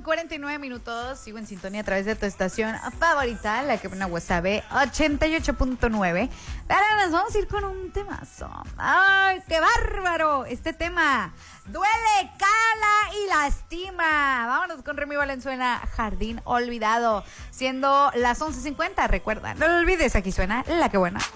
49 minutos. Sigo en sintonía a través de tu estación favorita, la que pone Wasabe 88.9. Ahora nos vamos a ir con un temazo. ¡Ay, qué bárbaro! Este tema duele, cala y lastima. Vámonos con Remy Valenzuela, Jardín Olvidado. Siendo las 11:50, recuerda, no lo olvides, aquí suena La Que Buena.